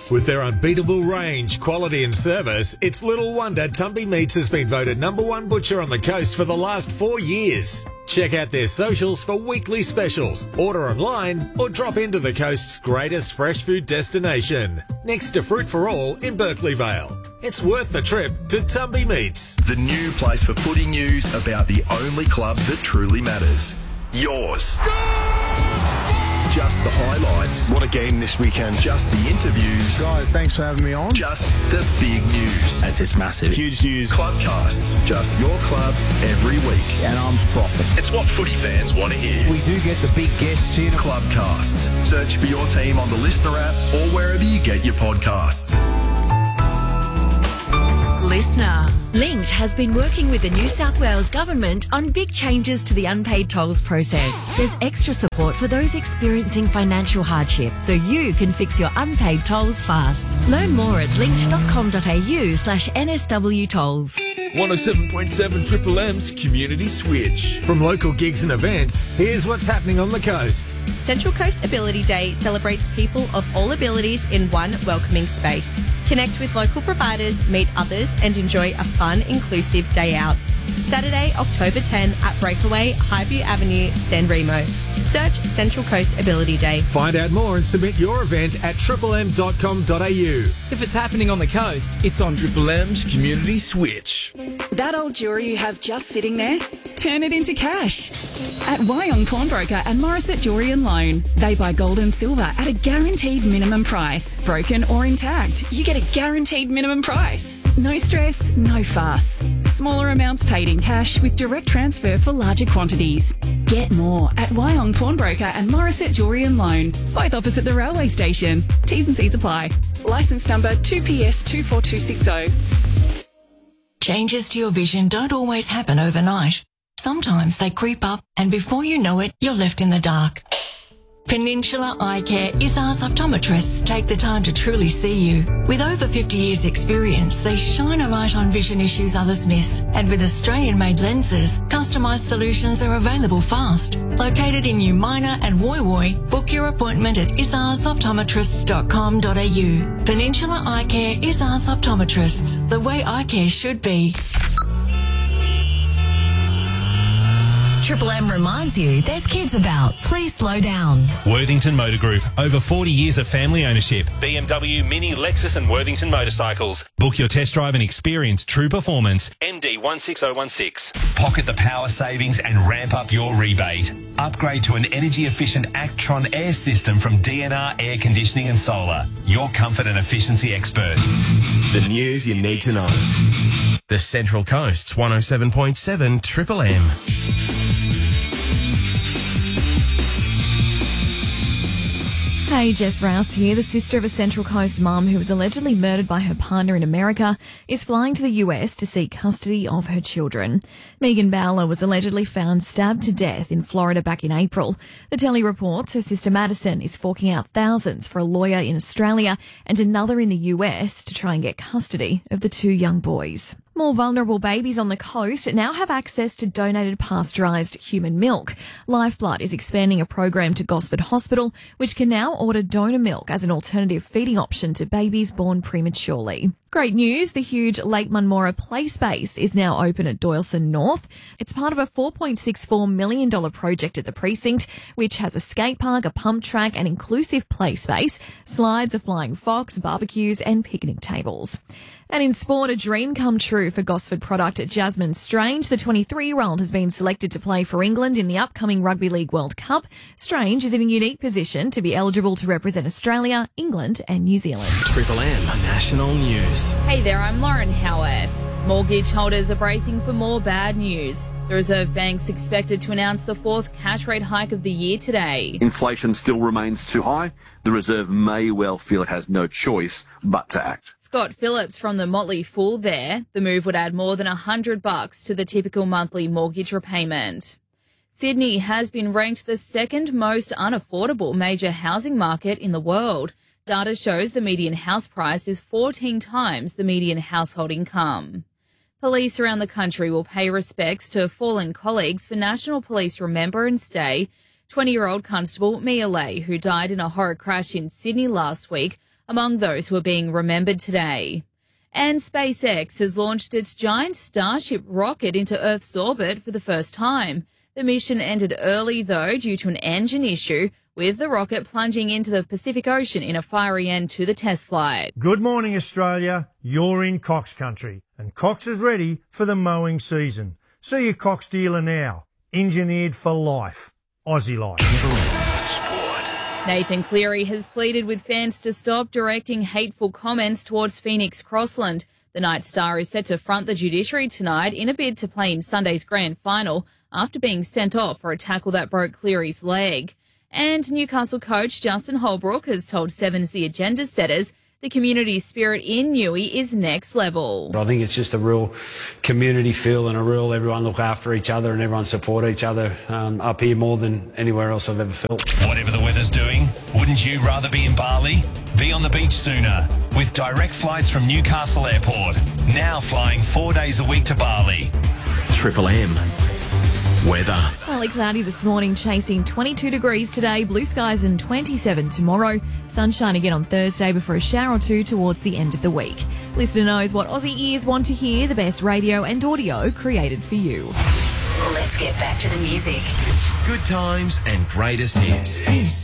Meats. With their unbeatable range, quality and service, it's little wonder Tumby Meats has been voted #1 butcher on the coast for the last 4 years. Check out their socials for weekly specials, order online or drop into the coast's greatest fresh food destination, next to Fruit for All in Berkeley Vale. It's worth the trip to Tumby Meats. The new place for footy news about the only club that truly matters. Yours. Just the highlights. What a game this weekend. Just the interviews. Guys, thanks for having me on. Just the big news. It's massive. Huge news. Clubcasts. Just your club every week. And I'm frothing. It's what footy fans want to hear. We do get the big guests here. Clubcasts. Search for your team on the Listener app or wherever you get your podcasts. Listener. Linked has been working with the New South Wales Government on big changes to the unpaid tolls process. There's extra support for those experiencing financial hardship, so you can fix your unpaid tolls fast. Learn more at linked.com.au/NSW tolls. 107.7 Triple M's Community Switch. From local gigs and events, here's what's happening on the coast. Central Coast Ability Day celebrates people of all abilities in one welcoming space. Connect with local providers, meet others and enjoy a fun, inclusive day out. Saturday, October 10 at Breakaway, Highview Avenue, San Remo. Search Central Coast Ability Day. Find out more and submit your event at triplem.com.au. If it's happening on the coast, it's on Triple M's Community Switch. That old jewellery you have just sitting there? Turn it into cash. At Wyong Pawnbroker and Morissette Jewellery and Loan, they buy gold and silver at a guaranteed minimum price. Broken or intact, you get a guaranteed minimum price. No stress, no fuss. Smaller amounts paid in cash with direct transfer for larger quantities. Get more at Wyong Pawnbroker and Morissette Jewellery and Loan, both opposite the railway station. T's and C's apply. Licence number 2PS24260. Changes to your vision don't always happen overnight. Sometimes they creep up and before you know it, you're left in the dark. Peninsula Eye Care Izzard's optometrists take the time to truly see you. With over 50 years experience, they shine a light on vision issues others miss. And with Australian-made lenses, customised solutions are available fast. Located in New Minor and Woy Woy, book your appointment at izzardsoptometrists.com.au. Peninsula Eye Care Izzard's Optometrists, the way eye care should be. Triple M reminds you there's kids about. Please slow down. Worthington Motor Group. Over 40 years of family ownership. BMW, Mini, Lexus and Worthington Motorcycles. Book your test drive and experience true performance. MD 16016. Pocket the power savings and ramp up your rebate. Upgrade to an energy-efficient Actron air system from DNR Air Conditioning and Solar. Your comfort and efficiency experts. The news you need to know. The Central Coast's 107.7 Triple M. Hey, Jess Rouse here. The sister of a Central Coast mum who was allegedly murdered by her partner in America is flying to the US to seek custody of her children. Megan Bowler was allegedly found stabbed to death in Florida back in April. The Telly reports her sister Madison is forking out thousands for a lawyer in Australia and another in the US to try and get custody of the two young boys. More vulnerable babies on the coast now have access to donated pasteurised human milk. Lifeblood is expanding a program to Gosford Hospital, which can now order donor milk as an alternative feeding option to babies born prematurely. Great news, the huge Lake Munmorah play space is now open at Doyleson North. It's part of a $4.64 million project at the precinct, which has a skate park, a pump track, an inclusive play space, slides, a flying fox, barbecues and picnic tables. And in sport, a dream come true for Gosford product Jasmine Strange. The 23-year-old has been selected to play for England in the upcoming Rugby League World Cup. Strange is in a unique position to be eligible to represent Australia, England and New Zealand. Triple M National News. Hey there, I'm Lauren Howard. Mortgage holders are bracing for more bad news. The Reserve Bank's expected to announce the fourth cash rate hike of the year today. Inflation still remains too high. The Reserve may well feel it has no choice but to act. Scott Phillips from the Motley Fool there. The move would add more than $100 to the typical monthly mortgage repayment. Sydney has been ranked the second most unaffordable major housing market in the world. Data shows the median house price is 14 times the median household income. Police around the country will pay respects to fallen colleagues for National Police Remembrance Day. 20-year-old Constable Mia Lay, who died in a horror crash in Sydney last week among those who are being remembered today. And SpaceX has launched its giant Starship rocket into Earth's orbit for the first time. The mission ended early, though, due to an engine issue, with the rocket plunging into the Pacific Ocean in a fiery end to the test flight. Good morning, Australia. You're in Cox country, and Cox is ready for the mowing season. See your Cox dealer now. Engineered for life. Aussie life. Nathan Cleary has pleaded with fans to stop directing hateful comments towards Phoenix Crossland. The Night Star is set to front the judiciary tonight in a bid to play in Sunday's grand final after being sent off for a tackle that broke Cleary's leg. And Newcastle coach Justin Holbrook has told Sevens the agenda setters the community spirit in Newey is next level. I think it's just a real community feel and a real everyone look after each other and everyone support each other up here more than anywhere else I've ever felt. Whatever the weather's doing, wouldn't you rather be in Bali? Be on the beach sooner with direct flights from Newcastle Airport. Now flying 4 days a week to Bali. Triple M. Weather. Partly cloudy this morning, chasing 22 degrees today, blue skies and 27 tomorrow. Sunshine again on Thursday before a shower or two towards the end of the week. Listener knows what Aussie ears want to hear, the best radio and audio created for you. Let's get back to the music. Good times and greatest hits.